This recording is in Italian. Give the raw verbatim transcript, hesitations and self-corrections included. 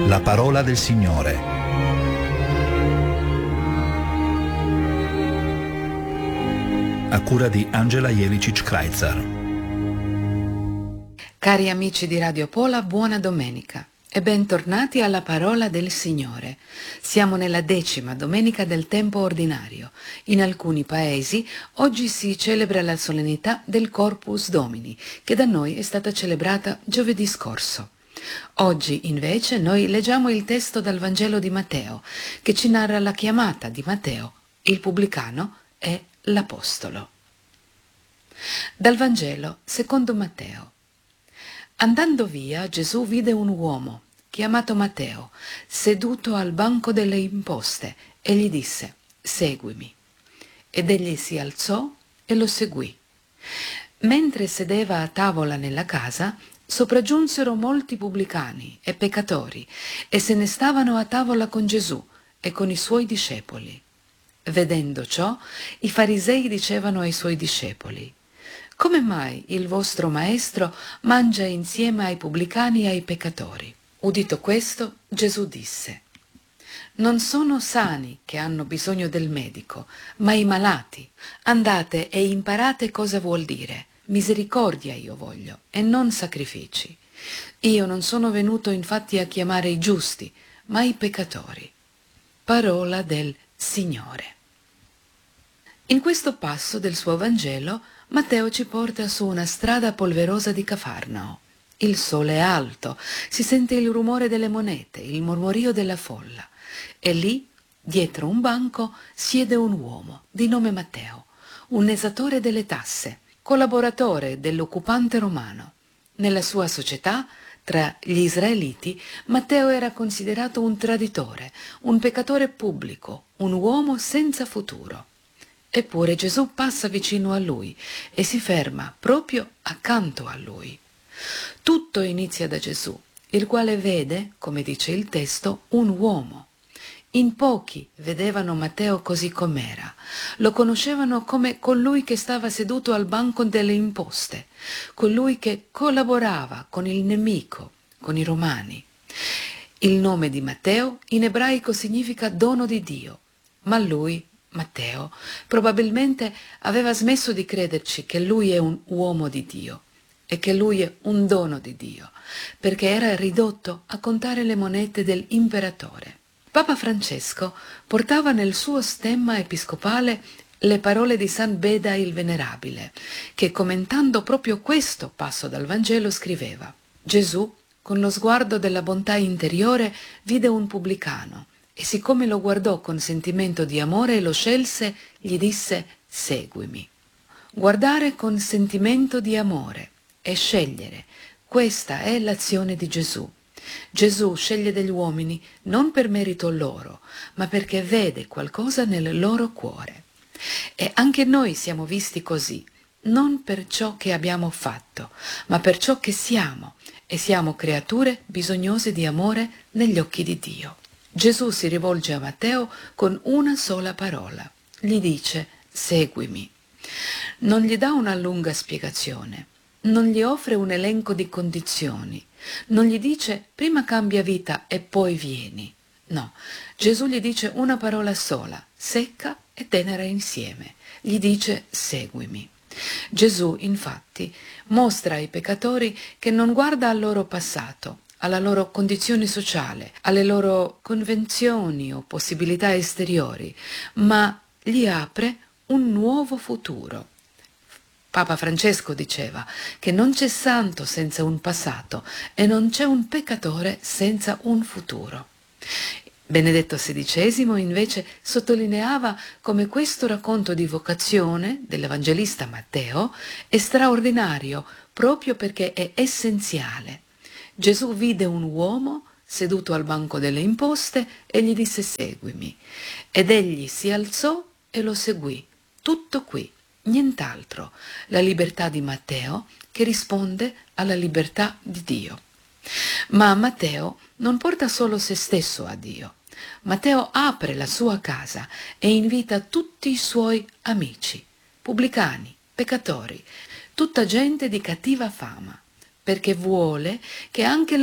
La parola del Signore. A cura di Angela Jelicic-Kreitzer. Cari amici di Radio Pola, buona domenica e bentornati alla parola del Signore. Siamo nella decima domenica del tempo ordinario. In alcuni paesi oggi si celebra la solennità del Corpus Domini, che da noi è stata celebrata giovedì scorso. Oggi invece noi leggiamo il testo dal Vangelo di Matteo, che ci narra la chiamata di Matteo, il pubblicano e l'apostolo. Dal Vangelo secondo Matteo. Andando via, Gesù vide un uomo, chiamato Matteo, seduto al banco delle imposte, e gli disse: «Seguimi». Ed egli si alzò e lo seguì. Mentre sedeva a tavola nella casa, sopraggiunsero molti pubblicani e peccatori, e se ne stavano a tavola con Gesù e con i suoi discepoli. Vedendo ciò, i farisei dicevano ai suoi discepoli: «Come mai il vostro maestro mangia insieme ai pubblicani e ai peccatori?» Udito questo, Gesù disse: «Non sono sani che hanno bisogno del medico, ma i malati. Andate e imparate cosa vuol dire. Misericordia io voglio, e non sacrifici. Io non sono venuto infatti a chiamare i giusti, ma i peccatori». Parola del Signore. In questo passo del suo Vangelo, Matteo ci porta su una strada polverosa di Cafarnao. Il sole è alto, si sente il rumore delle monete, il mormorio della folla. E lì, dietro un banco, siede un uomo di nome Matteo, un esatore delle tasse, collaboratore dell'occupante romano. Nella sua società, tra gli israeliti, Matteo era considerato un traditore, un peccatore pubblico, un uomo senza futuro. Eppure Gesù passa vicino a lui e si ferma proprio accanto a lui. Tutto inizia da Gesù, il quale vede, come dice il testo, un uomo. In pochi vedevano Matteo così com'era, lo conoscevano come colui che stava seduto al banco delle imposte, colui che collaborava con il nemico, con i romani. Il nome di Matteo in ebraico significa dono di Dio, ma lui, Matteo, probabilmente aveva smesso di crederci che lui è un uomo di Dio e che lui è un dono di Dio, perché era ridotto a contare le monete dell'imperatore. Papa Francesco portava nel suo stemma episcopale le parole di San Beda il Venerabile, che commentando proprio questo passo dal Vangelo scriveva: «Gesù, con lo sguardo della bontà interiore, vide un pubblicano, e siccome lo guardò con sentimento di amore e lo scelse, gli disse: seguimi». Guardare con sentimento di amore e scegliere, questa è l'azione di Gesù. Gesù sceglie degli uomini non per merito loro, ma perché vede qualcosa nel loro cuore. E anche noi siamo visti così, non per ciò che abbiamo fatto, ma per ciò che siamo, e siamo creature bisognose di amore negli occhi di Dio. Gesù si rivolge a Matteo con una sola parola. Gli dice: seguimi. Non gli dà una lunga spiegazione, non gli offre un elenco di condizioni, non gli dice prima cambia vita e poi vieni. No, Gesù gli dice una parola sola, secca e tenera insieme. Gli dice: seguimi. Gesù, infatti, mostra ai peccatori che non guarda al loro passato, alla loro condizione sociale, alle loro convenzioni o possibilità esteriori, ma gli apre un nuovo futuro. Papa Francesco diceva che non c'è santo senza un passato e non c'è un peccatore senza un futuro. Benedetto sedicesimo invece sottolineava come questo racconto di vocazione dell'Evangelista Matteo è straordinario proprio perché è essenziale. Gesù vide un uomo seduto al banco delle imposte e gli disse: seguimi. Ed egli si alzò e lo seguì. Tutto qui, nient'altro. La libertà di Matteo che risponde alla libertà di Dio. Ma Matteo non porta solo se stesso a Dio. Matteo apre la sua casa e invita tutti i suoi amici, pubblicani, peccatori, tutta gente di cattiva fama, perché vuole che anche